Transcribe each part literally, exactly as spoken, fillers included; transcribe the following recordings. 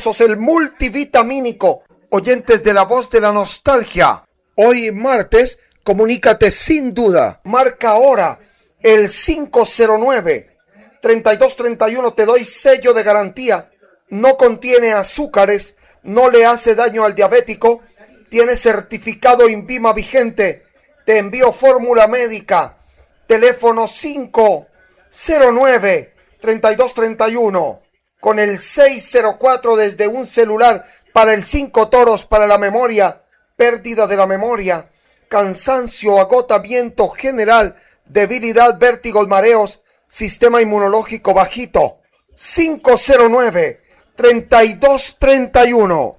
pesos el multivitamínico. Oyentes de La Voz de la Nostalgia, hoy martes, comunícate sin duda. Marca ahora el cinco cero nueve, treinta y dos treinta y uno. Te doy sello de garantía. No contiene azúcares, no le hace daño al diabético. Tiene certificado INVIMA vigente. Te envío fórmula médica. Teléfono cinco cero nueve, treinta y dos treinta y uno. Con el seis cero cuatro desde un celular para el cinco toros, para la memoria, pérdida de la memoria, cansancio, agotamiento general, debilidad, vértigos, mareos, sistema inmunológico bajito. cinco cero nueve, treinta y dos treinta y uno.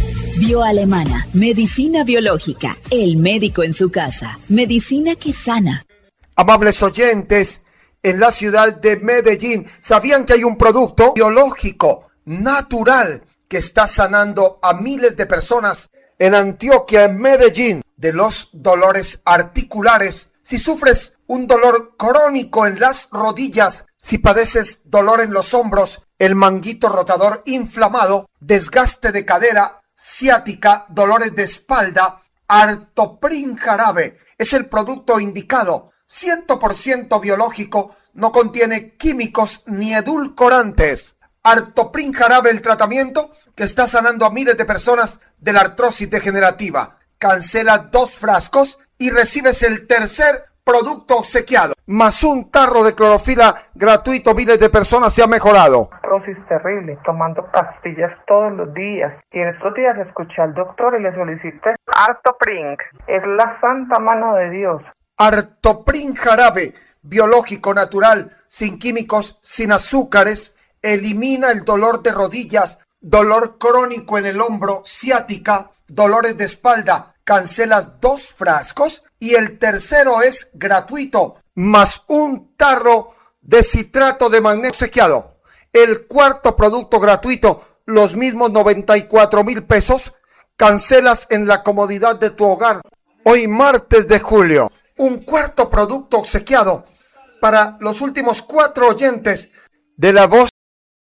Bioalemana, medicina biológica, el médico en su casa, medicina que sana. Amables oyentes, en la ciudad de Medellín, ¿sabían que hay un producto biológico, natural, que está sanando a miles de personas en Antioquia, en Medellín, de los dolores articulares? Si sufres un dolor crónico en las rodillas, si padeces dolor en los hombros, el manguito rotador inflamado, desgaste de cadera, ciática, dolores de espalda, Artoprin Jarabe es el producto indicado. cien por ciento biológico, no contiene químicos ni edulcorantes. Artoprin Jarabe, el tratamiento que está sanando a miles de personas de la artrosis degenerativa. Cancela dos frascos y recibes el tercer producto obsequiado, más un tarro de clorofila gratuito. Miles de personas se han mejorado. Artrosis terrible, tomando pastillas todos los días. Y en estos días escuché al doctor y le solicité Artoprin. Es la santa mano de Dios. Artoprin Jarabe, biológico, natural, sin químicos, sin azúcares, elimina el dolor de rodillas, dolor crónico en el hombro, ciática, dolores de espalda. Cancelas dos frascos y el tercero es gratuito, más un tarro de citrato de magnesio obsequiado. El cuarto producto gratuito, los mismos noventa y cuatro mil pesos, cancelas en la comodidad de tu hogar. Hoy martes de julio. Un cuarto producto obsequiado para los últimos cuatro oyentes de La Voz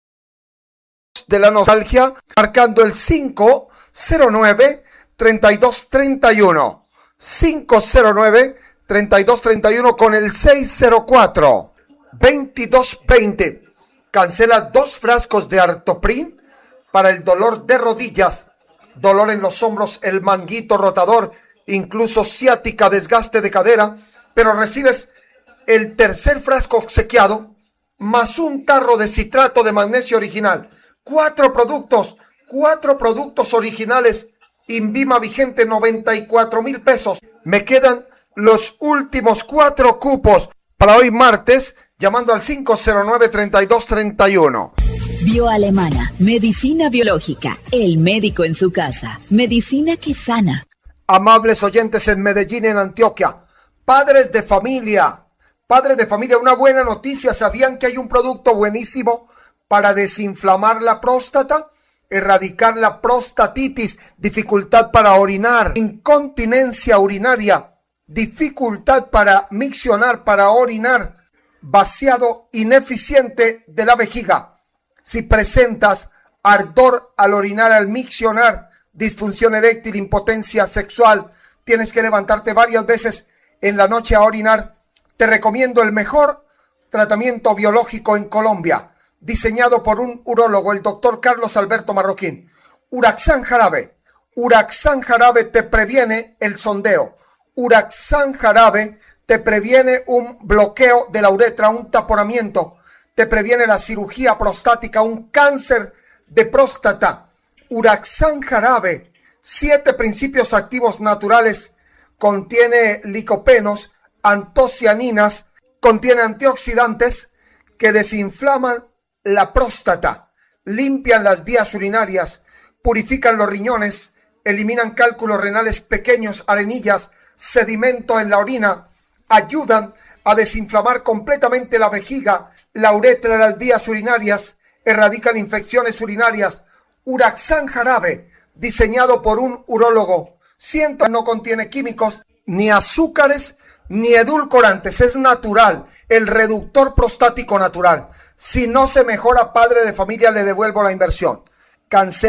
de la Nostalgia, marcando el cinco cero nueve, treinta y dos treinta y uno. cinco cero nueve, treinta y dos treinta y uno con el seis cero cuatro, veintidós veinte. Cancela dos frascos de Artoprin para el dolor de rodillas, dolor en los hombros, el manguito rotador, incluso ciática, desgaste de cadera, pero recibes el tercer frasco obsequiado más un tarro de citrato de magnesio original. Cuatro productos, cuatro productos originales, INVIMA vigente, noventa y cuatro mil pesos. Me quedan los últimos cuatro cupos para hoy martes, llamando al cinco cero nueve, treinta y dos treinta y uno. Bioalemana, medicina biológica, el médico en su casa, medicina que sana. Amables oyentes en Medellín, en Antioquia, padres de familia, padres de familia, una buena noticia. ¿Sabían que hay un producto buenísimo para desinflamar la próstata, erradicar la prostatitis, dificultad para orinar, incontinencia urinaria, dificultad para miccionar, para orinar, vaciado ineficiente de la vejiga? Si presentas ardor al orinar, al miccionar, disfunción eréctil, impotencia sexual, tienes que levantarte varias veces en la noche a orinar, te recomiendo el mejor tratamiento biológico en Colombia, diseñado por un urólogo, el doctor Carlos Alberto Marroquín. Uraxan Jarabe. Uraxan Jarabe te previene el sondeo. Uraxan Jarabe te previene un bloqueo de la uretra, un taponamiento, te previene la cirugía prostática, un cáncer de próstata. Uraxan Jarabe, siete principios activos naturales, contiene licopenos, antocianinas, contiene antioxidantes que desinflaman la próstata, limpian las vías urinarias, purifican los riñones, eliminan cálculos renales pequeños, arenillas, sedimento en la orina, ayudan a desinflamar completamente la vejiga, la uretra, las vías urinarias, erradican infecciones urinarias. Uraxan Jarabe, diseñado por un urólogo, siento no contiene químicos, ni azúcares, ni edulcorantes, es natural, el reductor prostático natural. Si no se mejora, padre de familia, le devuelvo la inversión. Cancela